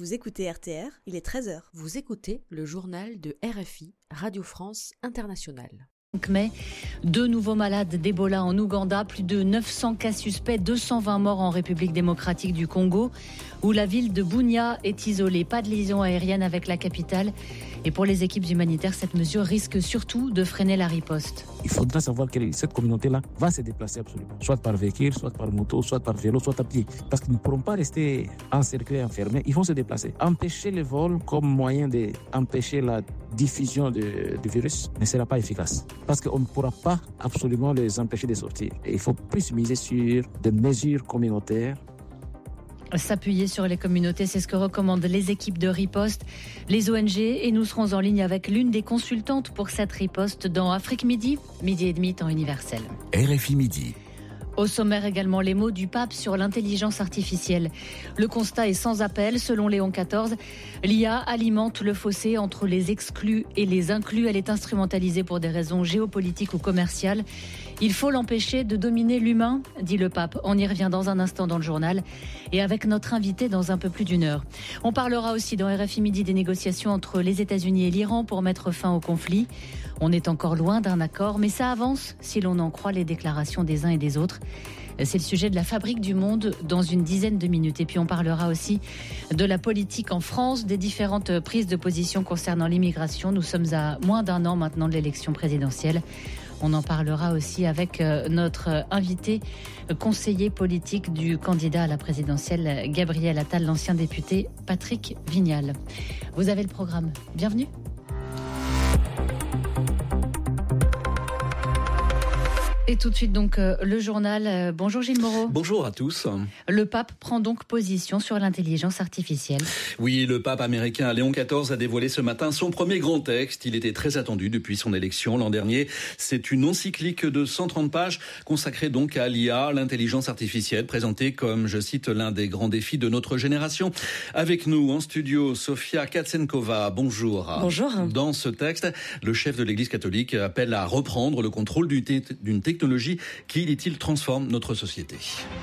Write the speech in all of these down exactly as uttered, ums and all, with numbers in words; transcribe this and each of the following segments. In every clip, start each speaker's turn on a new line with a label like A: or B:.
A: Vous écoutez R T R, il est treize heures.
B: Vous écoutez le journal de R F I, Radio France Internationale.
C: cinq mai, deux nouveaux malades d'Ebola en Ouganda, plus de neuf cents cas suspects, deux cent vingt morts en République démocratique du Congo, où la ville de Bunia est isolée. Pas de liaison aérienne avec la capitale. Et pour les équipes humanitaires, cette mesure risque surtout de freiner la riposte.
D: Il faudra savoir que cette communauté-là va se déplacer absolument, soit par véhicule, soit par moto, soit par vélo, soit à pied. Parce qu'ils ne pourront pas rester encerclés, enfermés, ils vont se déplacer. Empêcher le vol comme moyen d'empêcher la diffusion de, du virus ne sera pas efficace. Parce qu'on ne pourra pas absolument les empêcher de sortir. Et il faut plus miser sur des mesures communautaires.
C: S'appuyer sur les communautés, c'est ce que recommandent les équipes de riposte, les O N G, et nous serons en ligne avec l'une des consultantes pour cette riposte dans Afrique Midi, midi et demi temps universel.
E: R F I Midi.
C: Au sommaire également les mots du pape sur l'intelligence artificielle. Le constat est sans appel, selon Léon quatorze. L'I A alimente le fossé entre les exclus et les inclus. Elle est instrumentalisée pour des raisons géopolitiques ou commerciales. Il faut l'empêcher de dominer l'humain, dit le pape. On y revient dans un instant dans le journal et avec notre invité dans un peu plus d'une heure. On parlera aussi dans R F I Midi des négociations entre les États-Unis et l'Iran pour mettre fin au conflit. On est encore loin d'un accord, mais ça avance si l'on en croit les déclarations des uns et des autres. C'est le sujet de la fabrique du monde dans une dizaine de minutes. Et puis on parlera aussi de la politique en France, des différentes prises de position concernant l'immigration. Nous sommes à moins d'un an maintenant de l'élection présidentielle. On en parlera aussi avec notre invité, conseiller politique du candidat à la présidentielle, Gabriel Attal, l'ancien député Patrick Vignal. Vous avez le programme. Bienvenue. Et tout de suite donc euh, le journal. Euh, bonjour Gilles Moreau.
F: Bonjour à tous.
C: Le pape prend donc position sur l'intelligence artificielle.
F: Oui, le pape américain Léon quatorze a dévoilé ce matin son premier grand texte. Il était très attendu depuis son élection l'an dernier. C'est une encyclique de cent trente pages consacrée donc à l'I A, l'intelligence artificielle, présentée comme, je cite, l'un des grands défis de notre génération. Avec nous en studio, Sofia Katsenkova. Bonjour.
G: Bonjour.
F: Dans ce texte, le chef de l'Église catholique appelle à reprendre le contrôle d'une technologie technologie qui, dit-il, transforme notre société.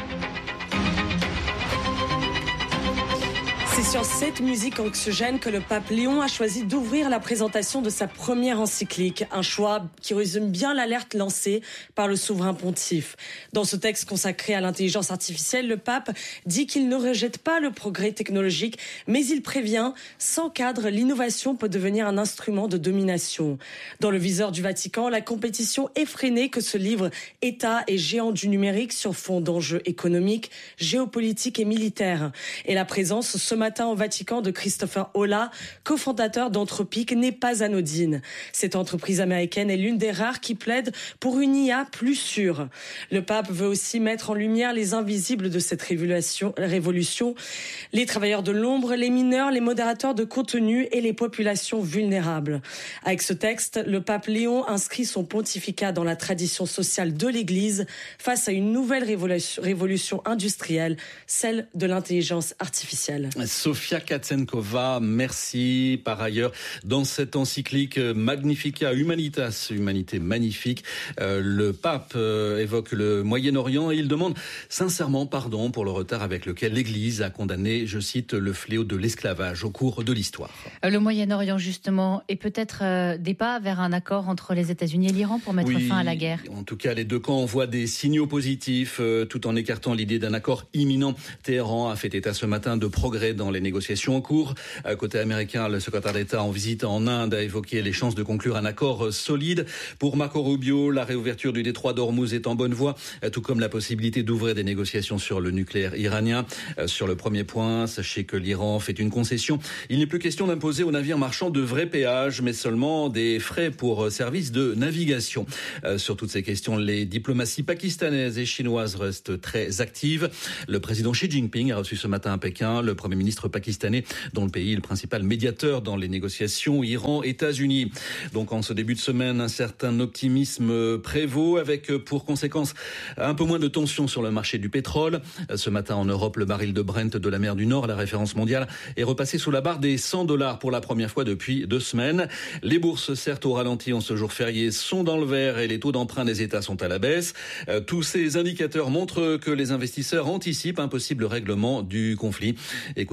G: C'est sur cette musique anxiogène que le pape Léon a choisi d'ouvrir la présentation de sa première encyclique. Un choix qui résume bien l'alerte lancée par le souverain pontife. Dans ce texte consacré à l'intelligence artificielle, le pape dit qu'il ne rejette pas le progrès technologique, mais il prévient, sans cadre, l'innovation peut devenir un instrument de domination. Dans le viseur du Vatican, la compétition effrénée que se livrent États et géants du numérique sur fond d'enjeux économiques, géopolitiques et militaires. Et la présence ce matin au Vatican de Christopher Olah, cofondateur d'Anthropic, n'est pas anodine. Cette entreprise américaine est l'une des rares qui plaide pour une I A plus sûre. Le pape veut aussi mettre en lumière les invisibles de cette révolution, révolution, les travailleurs de l'ombre, les mineurs, les modérateurs de contenu et les populations vulnérables. Avec ce texte, le pape Léon inscrit son pontificat dans la tradition sociale de l'Église face à une nouvelle révolution, révolution industrielle, celle de l'intelligence artificielle.
F: Sofia Katsenkova, merci. Par ailleurs, dans cette encyclique Magnificat Humanitas, humanité magnifique, euh, le pape euh, évoque le Moyen-Orient et il demande sincèrement pardon pour le retard avec lequel l'Église a condamné, je cite, le fléau de l'esclavage au cours de l'histoire.
C: Le Moyen-Orient, justement, est peut-être euh, des pas vers un accord entre les États-Unis et l'Iran pour mettre
F: oui,
C: fin à la guerre.
F: En tout cas, les deux camps envoient des signaux positifs euh, tout en écartant l'idée d'un accord imminent. Téhéran a fait état ce matin de progrès dans les négociations en cours. Côté américain, le secrétaire d'État en visite en Inde a évoqué les chances de conclure un accord solide. Pour Marco Rubio, la réouverture du détroit d'Ormuz est en bonne voie, tout comme la possibilité d'ouvrir des négociations sur le nucléaire iranien. Sur le premier point, sachez que l'Iran fait une concession. Il n'est plus question d'imposer aux navires marchands de vrais péages, mais seulement des frais pour service de navigation. Sur toutes ces questions, les diplomaties pakistanaises et chinoises restent très actives. Le président Xi Jinping a reçu ce matin à Pékin le premier ministre pakistanais, dont le pays est le principal médiateur dans les négociations Iran-États-Unis. Donc en ce début de semaine, un certain optimisme prévaut avec pour conséquence un peu moins de tension sur le marché du pétrole. Ce matin en Europe, le baril de Brent de la mer du Nord, la référence mondiale, est repassé sous la barre des cent dollars pour la première fois depuis deux semaines. Les bourses, certes au ralenti en ce jour férié, sont dans le vert et les taux d'emprunt des États sont à la baisse. Tous ces indicateurs montrent que les investisseurs anticipent un possible règlement du conflit. Écoutez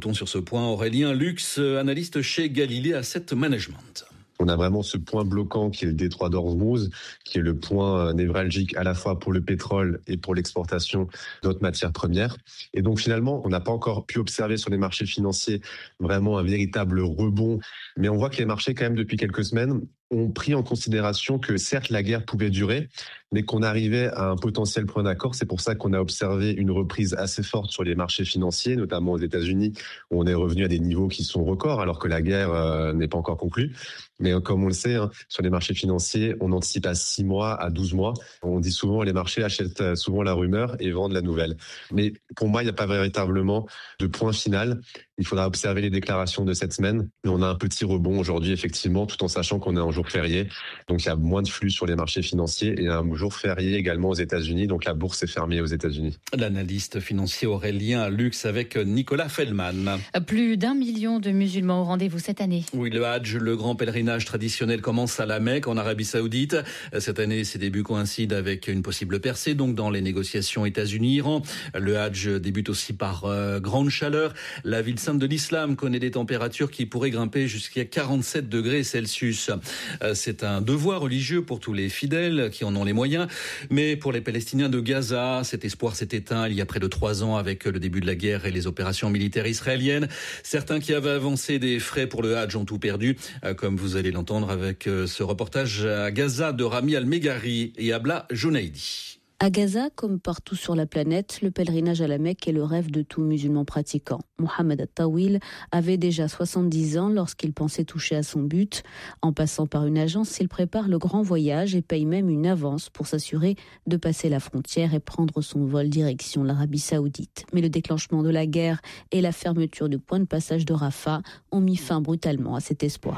F: Écoutons sur ce point Aurélien Lux, analyste chez Galilée Asset Management.
E: On a vraiment ce point bloquant qui est le détroit d'Ormuz, qui est le point névralgique à la fois pour le pétrole et pour l'exportation d'autres matières premières. Et donc finalement, on n'a pas encore pu observer sur les marchés financiers vraiment un véritable rebond. Mais on voit que les marchés, quand même, depuis quelques semaines, ont pris en considération que certes la guerre pouvait durer, mais qu'on arrivait à un potentiel point d'accord. C'est pour ça qu'on a observé une reprise assez forte sur les marchés financiers, notamment aux États-Unis, où on est revenu à des niveaux qui sont records, alors que la guerre euh, n'est pas encore conclue. Mais euh, comme on le sait, hein, sur les marchés financiers, on anticipe à six mois, à douze mois. On dit souvent, les marchés achètent souvent la rumeur et vendent la nouvelle. Mais pour moi, il n'y a pas véritablement de point final. Il faudra observer les déclarations de cette semaine. Mais on a un petit rebond aujourd'hui, effectivement, tout en sachant qu'on est en jour férié. Donc, il y a moins de flux sur les marchés financiers et un jour férié également aux États-Unis. Donc, la bourse est fermée aux États-Unis.
F: L'analyste financier Aurélien Lux avec Nicolas Feldman.
C: Plus d'un million de musulmans au rendez-vous cette année.
F: Oui, le Hadj, le grand pèlerinage traditionnel, commence à la Mecque, en Arabie Saoudite. Cette année, ses débuts coïncident avec une possible percée, donc dans les négociations États-Unis-Iran. Le Hadj débute aussi par euh, grande chaleur. La ville sainte de l'islam connaît des températures qui pourraient grimper jusqu'à quarante-sept degrés Celsius. C'est un devoir religieux pour tous les fidèles qui en ont les moyens. Mais pour les Palestiniens de Gaza, cet espoir s'est éteint il y a près de trois ans avec le début de la guerre et les opérations militaires israéliennes. Certains qui avaient avancé des frais pour le Hadj ont tout perdu, comme vous allez l'entendre avec ce reportage à Gaza de Rami Al-Meghari et Abla Jounaidi.
H: À Gaza, comme partout sur la planète, le pèlerinage à la Mecque est le rêve de tout musulman pratiquant. Mohamed At-Tawil avait déjà soixante-dix ans lorsqu'il pensait toucher à son but. En passant par une agence, il prépare le grand voyage et paye même une avance pour s'assurer de passer la frontière et prendre son vol direction l'Arabie Saoudite. Mais le déclenchement de la guerre et la fermeture du point de passage de Rafah ont mis fin brutalement à cet espoir.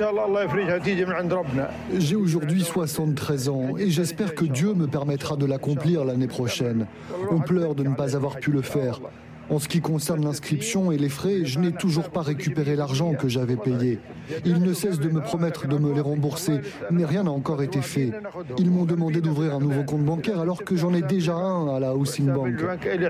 I: J'ai aujourd'hui soixante-treize ans et j'espère que Dieu me permettra de l'accomplir l'année prochaine. On pleure de ne pas avoir pu le faire. En ce qui concerne l'inscription et les frais, je n'ai toujours pas récupéré l'argent que j'avais payé. Ils ne cessent de me promettre de me les rembourser, mais rien n'a encore été fait. Ils m'ont demandé d'ouvrir un nouveau compte bancaire alors que j'en ai déjà un à la Housing Bank.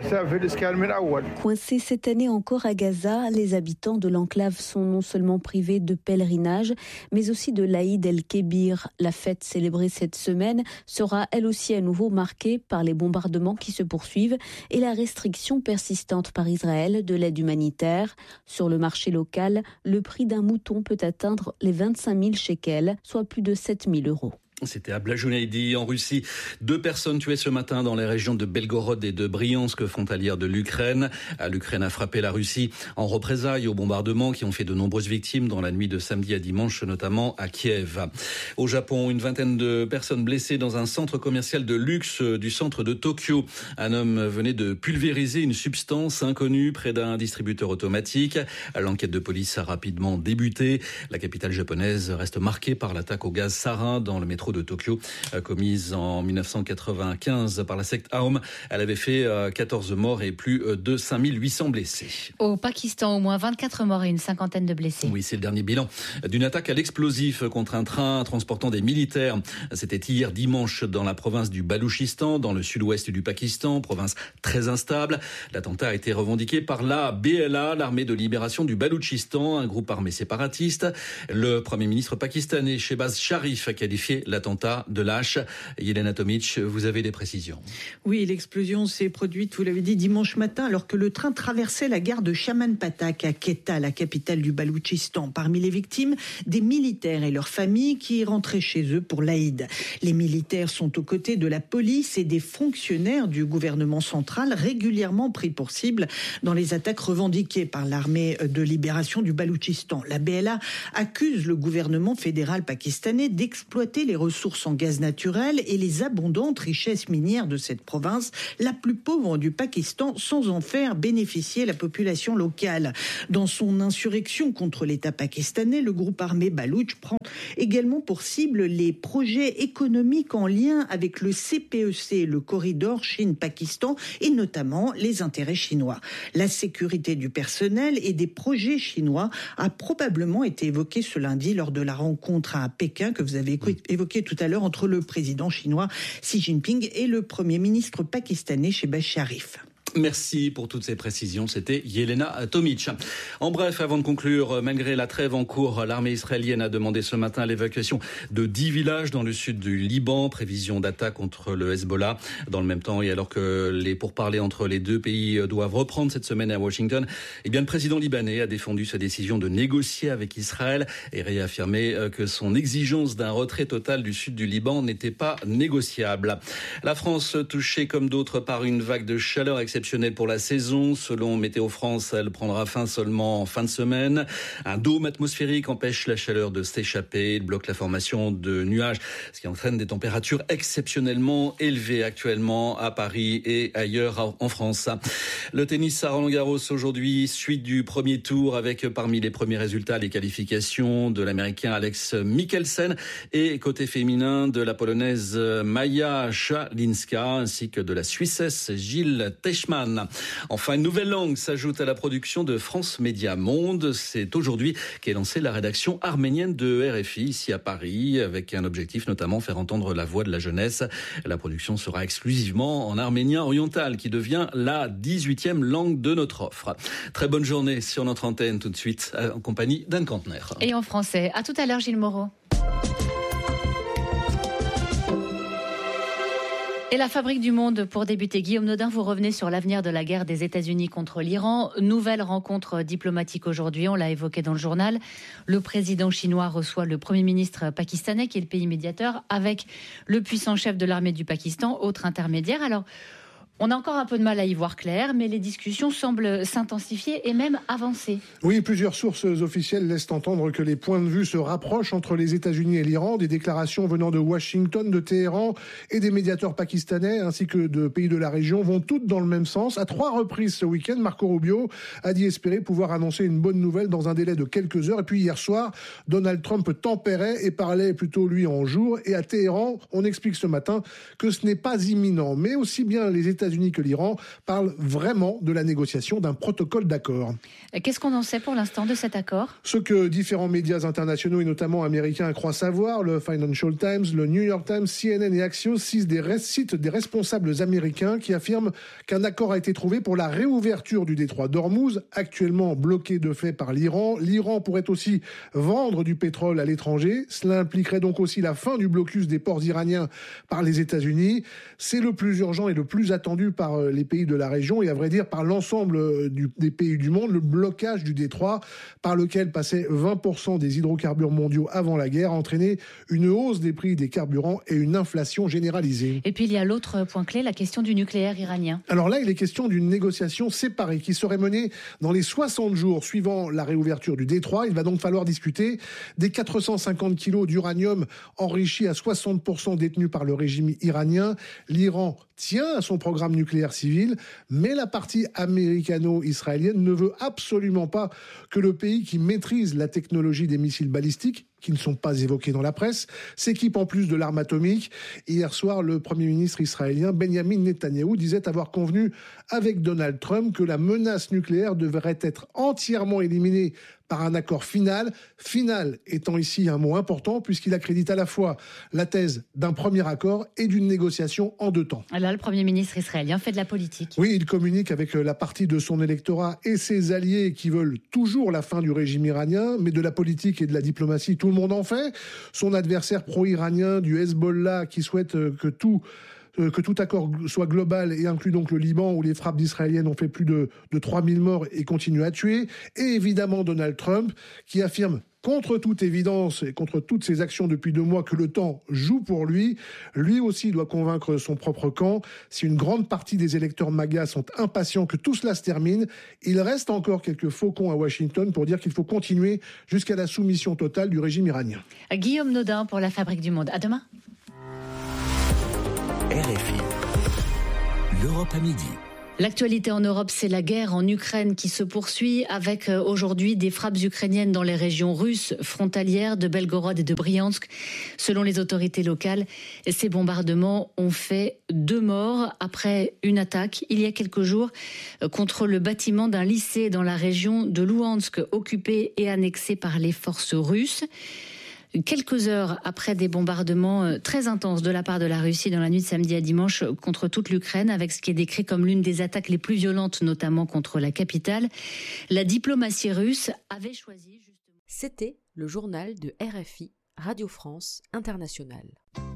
H: Coincés cette année encore à Gaza, les habitants de l'enclave sont non seulement privés de pèlerinage, mais aussi de l'Aïd el-Kébir. La fête célébrée cette semaine sera elle aussi à nouveau marquée par les bombardements qui se poursuivent et la restriction persistante par Israël de l'aide humanitaire. Sur le marché local, le prix d'un mouton peut atteindre les vingt-cinq mille shekels, soit plus de sept mille euros.
F: C'était Abla Jounaidi en Russie. Deux personnes tuées ce matin dans les régions de Belgorod et de Briansk, frontalières de l'Ukraine. L'Ukraine a frappé la Russie en représailles aux bombardements qui ont fait de nombreuses victimes dans la nuit de samedi à dimanche, notamment à Kiev. Au Japon, une vingtaine de personnes blessées dans un centre commercial de luxe du centre de Tokyo. Un homme venait de pulvériser une substance inconnue près d'un distributeur automatique. L'enquête de police a rapidement débuté. La capitale japonaise reste marquée par l'attaque au gaz sarin dans le métro de Tokyo, commise en dix-neuf cent quatre-vingt-quinze par la secte Aum. Elle avait fait quatorze morts et plus de cinq mille huit cents blessés.
C: Au Pakistan, au moins vingt-quatre morts et une cinquantaine de blessés.
F: Oui, c'est le dernier bilan d'une attaque à l'explosif contre un train transportant des militaires. C'était hier dimanche dans la province du Baloutchistan, dans le sud-ouest du Pakistan, province très instable. L'attentat a été revendiqué par la B L A, l'armée de libération du Baloutchistan, un groupe armé séparatiste. Le premier ministre pakistanais, Shehbaz Sharif, a qualifié la l'attentat de lâche. Yelena Tomic, vous avez des précisions.
J: Oui, l'explosion s'est produite, vous l'avez dit, dimanche matin, alors que le train traversait la gare de Chaman Patak à Quetta, la capitale du Baloutchistan. Parmi les victimes, des militaires et leurs familles qui rentraient chez eux pour l'Aïd. Les militaires sont aux côtés de la police et des fonctionnaires du gouvernement central, régulièrement pris pour cible dans les attaques revendiquées par l'armée de libération du Baloutchistan. La B L A accuse le gouvernement fédéral pakistanais d'exploiter les ressources en gaz naturel et les abondantes richesses minières de cette province, la plus pauvre du Pakistan, sans en faire bénéficier la population locale. Dans son insurrection contre l'État pakistanais, le groupe armé baloutche prend également pour cible les projets économiques en lien avec le C P E C, le corridor Chine-Pakistan, et notamment les intérêts chinois. La sécurité du personnel et des projets chinois a probablement été évoquée ce lundi lors de la rencontre à Pékin que vous avez évoquée tout à l'heure entre le président chinois Xi Jinping et le premier ministre pakistanais Shehbaz Sharif.
F: Merci pour toutes ces précisions, c'était Yelena Tomic. En bref, avant de conclure, malgré la trêve en cours, l'armée israélienne a demandé ce matin l'évacuation de dix villages dans le sud du Liban, prévision d'attaque contre le Hezbollah. Dans le même temps, et alors que les pourparlers entre les deux pays doivent reprendre cette semaine à Washington, eh bien, le président libanais a défendu sa décision de négocier avec Israël et réaffirmé que son exigence d'un retrait total du sud du Liban n'était pas négociable. La France, touchée comme d'autres par une vague de chaleur exceptionnelle pour la saison. Selon Météo France, elle prendra fin seulement en fin de semaine. Un dôme atmosphérique empêche la chaleur de s'échapper. Il bloque la formation de nuages, ce qui entraîne des températures exceptionnellement élevées actuellement à Paris et ailleurs en France. Le tennis à Roland-Garros aujourd'hui, suite du premier tour avec parmi les premiers résultats les qualifications de l'Américain Alex Mikkelsen et côté féminin de la Polonaise Maja Szalinska ainsi que de la Suissesse Gilles Teichmann. Enfin, une nouvelle langue s'ajoute à la production de France Média Monde. C'est aujourd'hui qu'est lancée la rédaction arménienne de R F I ici à Paris, avec un objectif notamment faire entendre la voix de la jeunesse. La production sera exclusivement en arménien oriental, qui devient la dix-huitième langue de notre offre. Très bonne journée sur notre antenne, tout de suite en compagnie d'Anne Cantner.
C: Et en français. À tout à l'heure, Gilles Moreau. Et la fabrique du monde, pour débuter, Guillaume Nodin, vous revenez sur l'avenir de la guerre des États-Unis contre l'Iran. Nouvelle rencontre diplomatique aujourd'hui, on l'a évoqué dans le journal. Le président chinois reçoit le Premier ministre pakistanais, qui est le pays médiateur, avec le puissant chef de l'armée du Pakistan, autre intermédiaire. Alors, on a encore un peu de mal à y voir clair, mais les discussions semblent s'intensifier et même avancer.
K: Oui, plusieurs sources officielles laissent entendre que les points de vue se rapprochent entre les États-Unis et l'Iran. Des déclarations venant de Washington, de Téhéran et des médiateurs pakistanais ainsi que de pays de la région vont toutes dans le même sens. À trois reprises ce week-end, Marco Rubio a dit espérer pouvoir annoncer une bonne nouvelle dans un délai de quelques heures. Et puis hier soir, Donald Trump tempérait et parlait plutôt lui en jour. Et à Téhéran, on explique ce matin que ce n'est pas imminent. Mais aussi bien les États-Unis que l'Iran parlent vraiment de la négociation d'un protocole d'accord.
C: Qu'est-ce qu'on en sait pour l'instant de cet accord ?
K: Ce que différents médias internationaux et notamment américains croient savoir, le Financial Times, le New York Times, C N N et Axios citent des, citent des responsables américains qui affirment qu'un accord a été trouvé pour la réouverture du détroit d'Ormuz, actuellement bloqué de fait par l'Iran. L'Iran pourrait aussi vendre du pétrole à l'étranger. Cela impliquerait donc aussi la fin du blocus des ports iraniens par les États-Unis. C'est le plus urgent et le plus attendu par les pays de la région et à vrai dire par l'ensemble du, des pays du monde, le blocage du détroit par lequel passaient vingt pour cent des hydrocarbures mondiaux avant la guerre a entraîné une hausse des prix des carburants et une inflation généralisée.
C: Et puis il y a l'autre point clé, la question du nucléaire iranien.
K: Alors là, il est question d'une négociation séparée qui serait menée dans les soixante jours suivant la réouverture du détroit. Il va donc falloir discuter des quatre cent cinquante kilos d'uranium enrichi à soixante pour cent détenus par le régime iranien. L'Iran tient à son programme nucléaire civil, mais la partie américano-israélienne ne veut absolument pas que le pays qui maîtrise la technologie des missiles balistiques, qui ne sont pas évoqués dans la presse, s'équipe en plus de l'arme atomique. Hier soir, le Premier ministre israélien Benjamin Netanyahou disait avoir convenu avec Donald Trump que la menace nucléaire devrait être entièrement éliminée par un accord final. Final étant ici un mot important puisqu'il accrédite à la fois la thèse d'un premier accord et d'une négociation en deux temps.
C: Là, le Premier ministre israélien fait de la politique.
K: Oui, il communique avec la partie de son électorat et ses alliés qui veulent toujours la fin du régime iranien, mais de la politique et de la diplomatie, tout le monde en fait. Son adversaire pro-iranien du Hezbollah qui souhaite que tout que tout accord soit global et inclut donc le Liban où les frappes d'Israéliennes ont fait plus de, de trois mille morts et continuent à tuer. Et évidemment Donald Trump qui affirme contre toute évidence et contre toutes ses actions depuis deux mois que le temps joue pour lui. Lui aussi doit convaincre son propre camp. Si une grande partie des électeurs MAGA sont impatients que tout cela se termine, il reste encore quelques faucons à Washington pour dire qu'il faut continuer jusqu'à la soumission totale du régime iranien.
C: Guillaume Nodin pour la Fabrique du Monde. À demain.
L: R F I, l'Europe à midi.
C: L'actualité en Europe, c'est la guerre en Ukraine qui se poursuit avec aujourd'hui des frappes ukrainiennes dans les régions russes frontalières de Belgorod et de Briansk. Selon les autorités locales, ces bombardements ont fait deux morts après une attaque il y a quelques jours contre le bâtiment d'un lycée dans la région de Louhansk, occupé et annexé par les forces russes. Quelques heures après des bombardements très intenses de la part de la Russie dans la nuit de samedi à dimanche contre toute l'Ukraine, avec ce qui est décrit comme l'une des attaques les plus violentes, notamment contre la capitale, la diplomatie russe avait choisi justement...
B: C'était le journal de R F I, Radio France Internationale.